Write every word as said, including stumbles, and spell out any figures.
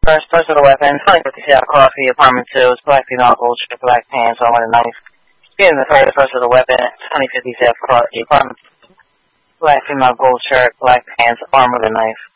First, first of the weapon, twenty fifty Seattle Coffee, apartment two, it's black female, gold shirt, black pants, armed with a knife. Speaking the first, first of the weapon, twenty fifty Seattle Coffee, apartment two, black female, gold shirt, black pants, armed with a knife.